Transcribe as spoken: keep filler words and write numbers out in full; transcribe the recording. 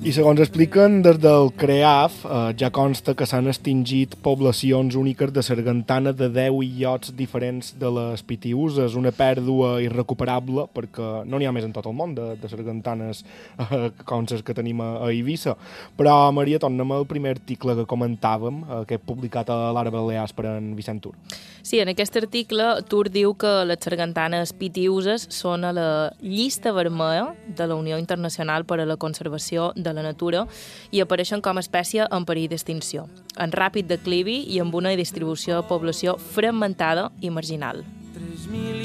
I segons expliquen des del CREAF, eh, ja consta que s'han extingit poblacions úniques de sargantana de deu illots diferents de les Pitiüses, una pèrdua irrecuperable perquè no n'hi ha més en tot el món de, de sargantanes eh, com les que tenim a, a Eivissa. Però, Maria, torna'm al primer article que comentàvem, eh, que he publicat a l'Ara Balears per en Vicent Tur. Sí, en aquest article Tur diu que les sargantanes pitiüses són a la llista vermella de la Unió Internacional per a la Conservació de la Natura i apareixen com a espècie en perill d'extinció, en ràpid declivi i amb una distribució de població fragmentada i marginal.